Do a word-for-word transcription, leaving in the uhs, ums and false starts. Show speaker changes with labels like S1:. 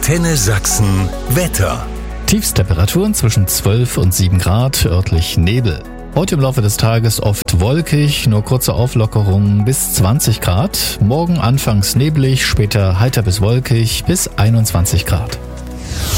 S1: Antenne Sachsen Wetter.
S2: Tiefstemperaturen zwischen zwölf und sieben Grad, örtlich Nebel. Heute im Laufe des Tages oft wolkig, nur kurze Auflockerungen bis zwanzig Grad. Morgen anfangs neblig, später heiter bis wolkig bis einundzwanzig Grad.